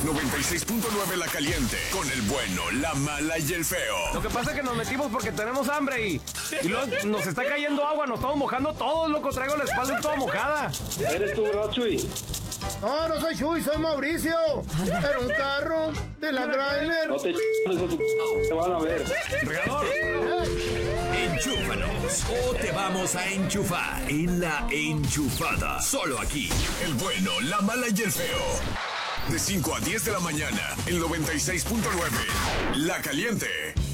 96.9 La Caliente. Con el bueno, la mala y el feo. Lo que pasa es que nos metimos porque tenemos hambre y luego nos está cayendo agua, nos estamos mojando todos, loco. Traigo la espalda toda mojada. ¿Eres tú, bro, Chuy? No, no soy Chuy, soy Mauricio. Era un carro de la Grailer. No te te van a ver. Regador. Enchúfanos o te vamos a enchufar en La Enchufada. Solo aquí. El bueno, la mala y el feo. De 5 a 10 de la mañana, el 96.9. La Caliente.